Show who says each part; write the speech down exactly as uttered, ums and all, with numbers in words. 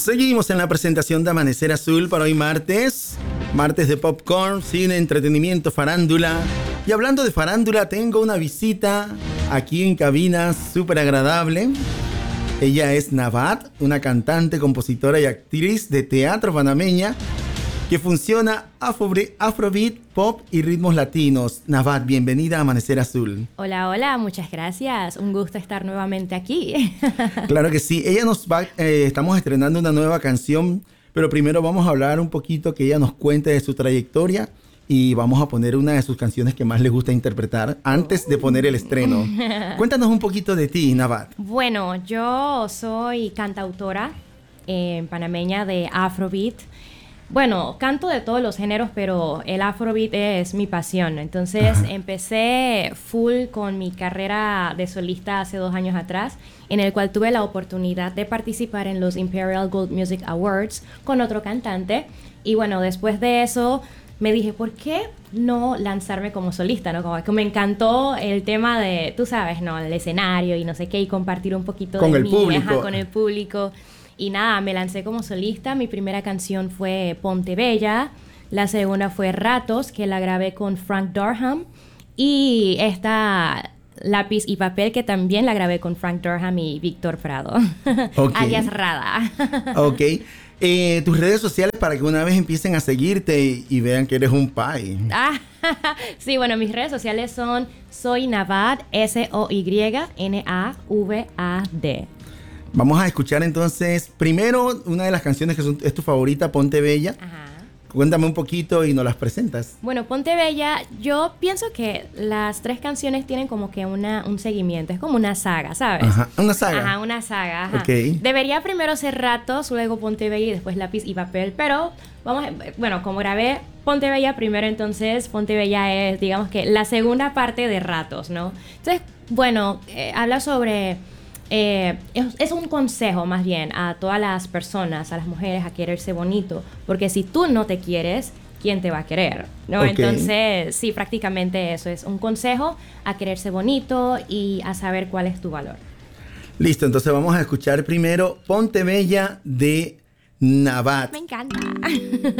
Speaker 1: Seguimos en la presentación de Amanecer Azul para hoy martes. Martes de popcorn, cine, entretenimiento, farándula. Y hablando de farándula, tengo una visita aquí en cabina súper agradable. Ella es Navat, una cantante, compositora y actriz de teatro panameña que fusiona afrobeat, afrobeat, pop y ritmos latinos. Navat, bienvenida a Amanecer Azul.
Speaker 2: Hola, hola, muchas gracias. Un gusto estar nuevamente aquí.
Speaker 1: Claro que sí. Ella nos va, eh, estamos estrenando una nueva canción, pero primero vamos a hablar un poquito, que ella nos cuente de su trayectoria y vamos a poner una de sus canciones que más le gusta interpretar antes de poner el estreno. Cuéntanos un poquito de ti, Navat.
Speaker 2: Bueno, yo soy cantautora eh, panameña de afrobeat. Bueno, canto de todos los géneros, pero el afrobeat es mi pasión. Entonces, Ajá. empecé full con mi carrera de solista hace dos años atrás, en el cual tuve la oportunidad de participar en los Imperial Gold Music Awards con otro cantante. Y bueno, después de eso me dije, ¿por qué no lanzarme como solista? ¿No? Como que me encantó el tema de, tú sabes, ¿no? El escenario y no sé qué, y compartir un poquito
Speaker 1: con
Speaker 2: de
Speaker 1: el
Speaker 2: mí,
Speaker 1: público.
Speaker 2: Ajá, con el público. Y nada, me lancé como solista. Mi primera canción fue Ponte Bella. La segunda fue Ratos, que la grabé con Frank Durham. Y esta, Lápiz y Papel, que también la grabé con Frank Durham y Víctor Prado. Okay. Alias Rada.
Speaker 1: Ok. Eh, tus redes sociales para que una vez empiecen a seguirte y, y vean que eres un pai.
Speaker 2: Ah, sí, bueno, mis redes sociales son Soy Navat, S O Y N A V A D.
Speaker 1: Vamos a escuchar entonces primero una de las canciones que son, es tu favorita, Ponte Bella.
Speaker 2: Ajá.
Speaker 1: Cuéntame un poquito y nos las presentas.
Speaker 2: Bueno, Ponte Bella, yo pienso que las tres canciones tienen como que una, un seguimiento. Es como una saga, ¿sabes?
Speaker 1: Ajá, una saga.
Speaker 2: Ajá, una saga. Ajá.
Speaker 1: Okay.
Speaker 2: Debería primero ser Ratos, luego Ponte Bella y después Lápiz y Papel. Pero, vamos, a, bueno, como grabé Ponte Bella primero, entonces Ponte Bella es, digamos que, la segunda parte de Ratos, ¿no? Entonces, bueno, eh, habla sobre... Eh, es, es un consejo más bien a todas las personas, a las mujeres, a quererse bonito, porque si tú no te quieres, ¿quién te va a querer? ¿No? Okay. Entonces, sí, prácticamente eso es un consejo a quererse bonito y a saber cuál es tu valor.
Speaker 1: Listo, entonces vamos a escuchar primero Ponte Bella de Navat.
Speaker 2: Me encanta.